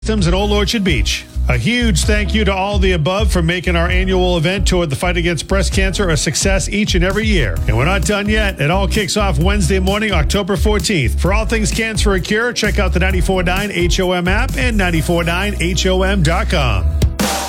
Systems in Old Orchard Beach. A huge thank you to all the above for making our annual event toward the fight against breast cancer a success each and every year. And we're not done yet. It all kicks off Wednesday morning, October 14th. For all things Cancer a Cure, check out the 94.9 HOM app and 94.9HOM.com.